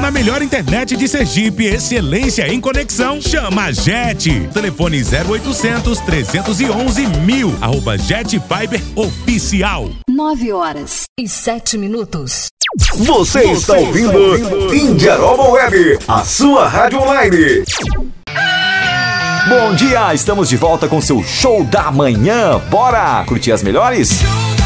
na melhor internet de Sergipe, excelência em conexão. Chama a Jet. Telefone 0800 311 1000. @Jet Fiber Oficial. 9h07. Você está ouvindo Indiaroma Web, a sua rádio online. Bom dia, estamos de volta com seu show da manhã. Bora curtir as melhores?